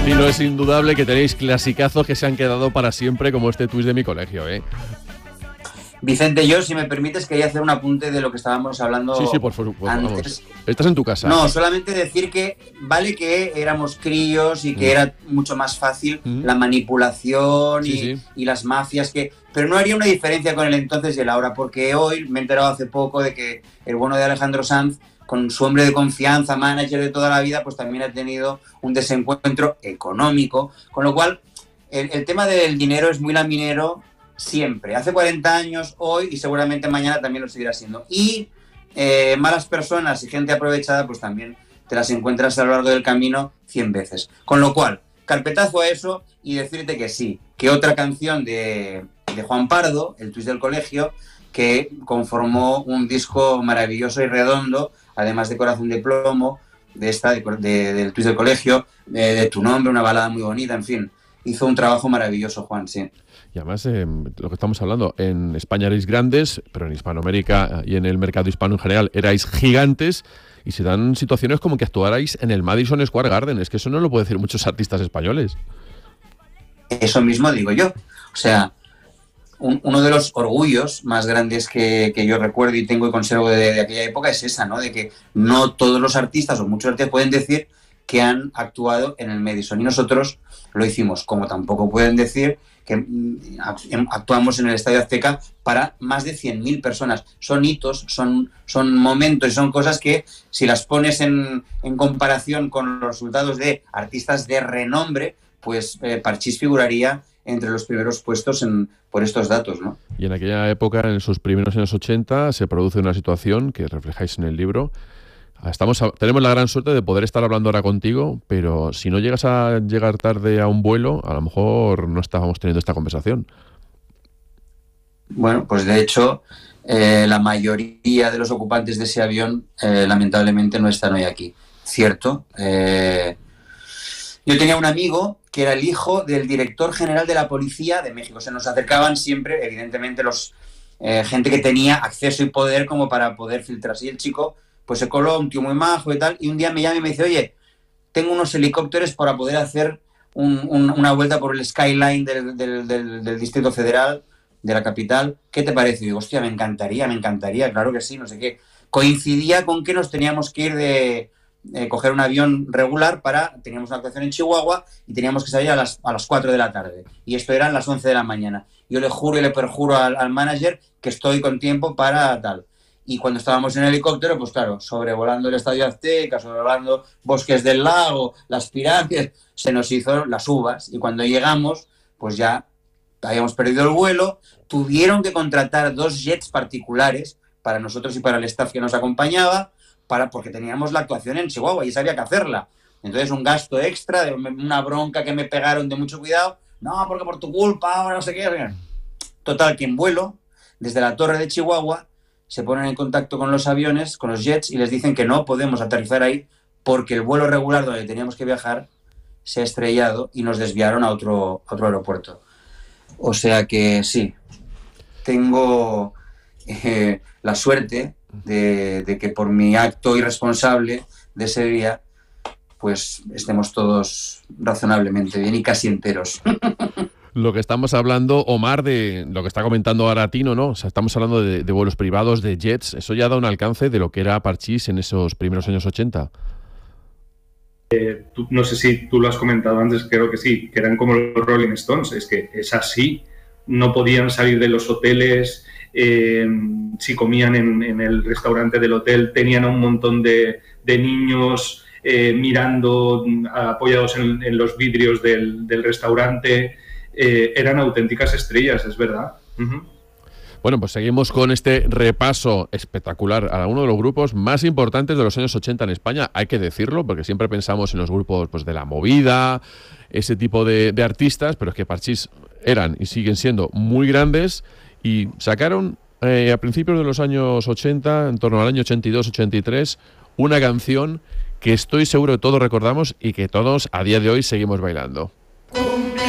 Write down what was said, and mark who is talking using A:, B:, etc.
A: Y no es indudable que tenéis clasicazos que se han quedado para siempre, como este tuit de mi colegio, ¿eh?
B: Vicente, yo, si me permites, quería hacer un apunte de lo que estábamos hablando
A: Sí, por supuesto.
B: antes.
A: Estás en tu casa.
B: No, solamente decir que vale que éramos críos y que era mucho más fácil la manipulación y las mafias, pero no haría una diferencia con el entonces y el ahora, porque hoy me he enterado hace poco de que el bueno de Alejandro Sanz, con su hombre de confianza, manager de toda la vida, pues también ha tenido un desencuentro económico, con lo cual el tema del dinero es muy laminero siempre. Hace 40 años, hoy y seguramente mañana también lo seguirá siendo. Y malas personas y gente aprovechada, pues también te las encuentras a lo largo del camino 100 veces. Con lo cual, carpetazo a eso y decirte que sí, que otra canción de Juan Pardo, El Twist del Colegio, que conformó un disco maravilloso y redondo, además de Corazón de Plomo, del Twist del Colegio, de Tu Nombre, una balada muy bonita, en fin. Hizo un trabajo maravilloso, Juan, sí.
A: Y además, lo que estamos hablando, en España erais grandes, pero en Hispanoamérica y en el mercado hispano en general erais gigantes, y se dan situaciones como que actuarais en el Madison Square Garden. Es que eso no lo pueden decir muchos artistas españoles.
B: Eso mismo digo yo. O sea, uno de los orgullos más grandes que yo recuerdo y tengo y conservo de aquella época es esa, ¿no? De que no todos los artistas o muchos artistas pueden decir que han actuado en el Madison, y nosotros lo hicimos, como tampoco pueden decir que actuamos en el Estadio Azteca para más de 100.000 personas. Son hitos, son momentos y son cosas que, si las pones en comparación con los resultados de artistas de renombre, pues Parchís figuraría entre los primeros puestos por estos datos, ¿no?
A: Y en aquella época, en sus primeros años 80, se produce una situación que reflejáis en el libro. Tenemos la gran suerte de poder estar hablando ahora contigo, pero si no llegas a llegar tarde a un vuelo, a lo mejor no estábamos teniendo esta conversación.
B: Bueno, pues de hecho, la mayoría de los ocupantes de ese avión lamentablemente no están hoy aquí. Cierto. Yo tenía un amigo que era el hijo del director general de la Policía de México. Se nos acercaban siempre, evidentemente, gente que tenía acceso y poder como para poder filtrarse. Y el chico pues se coló, un tío muy majo y tal, y un día me llama y me dice: oye, tengo unos helicópteros para poder hacer una vuelta por el skyline del Distrito Federal, de la capital, ¿qué te parece? Y digo, hostia, me encantaría, claro que sí, no sé qué. Coincidía con que nos teníamos que ir coger un avión regular teníamos una actuación en Chihuahua y teníamos que salir a las 4 de la tarde, y esto eran las 11 de la mañana. Yo le juro y le perjuro al manager que estoy con tiempo para tal. Y cuando estábamos en el helicóptero, pues claro, sobrevolando el Estadio Azteca, sobrevolando Bosques del Lago, las pirámides, se nos hizo las uvas. Y cuando llegamos, pues ya habíamos perdido el vuelo, tuvieron que contratar 2 jets particulares para nosotros y para el staff que nos acompañaba, porque teníamos la actuación en Chihuahua y sabía que hacerla. Entonces, un gasto extra, una bronca que me pegaron de mucho cuidado. No, porque por tu culpa, ahora no sé qué. Total, que en vuelo, desde la torre de Chihuahua, se ponen en contacto con los aviones, con los jets, y les dicen que no podemos aterrizar ahí porque el vuelo regular donde teníamos que viajar se ha estrellado y nos desviaron a otro aeropuerto. O sea que sí, tengo la suerte de que por mi acto irresponsable de ese día, pues estemos todos razonablemente bien y casi enteros.
A: Lo que estamos hablando, Omar, de lo que está comentando ahora Tino, ¿no? O sea, estamos hablando de vuelos privados, de jets. Eso ya da un alcance de lo que era Parchís en esos primeros años 80.
C: No sé si tú lo has comentado antes, creo que sí, que eran como los Rolling Stones. Es que es así, no podían salir de los hoteles, si comían en el restaurante del hotel tenían a un montón de niños mirando, apoyados en los vidrios del restaurante. Eran auténticas estrellas, es verdad. Uh-huh.
A: Bueno, pues seguimos con este repaso espectacular a uno de los grupos más importantes de los años 80 en España, hay que decirlo, porque siempre pensamos en los grupos pues, de la movida, ese tipo de artistas, pero es que Parchís eran y siguen siendo muy grandes, y sacaron a principios de los años 80, en torno al año 82-83, una canción que estoy seguro que todos recordamos y que todos a día de hoy seguimos bailando.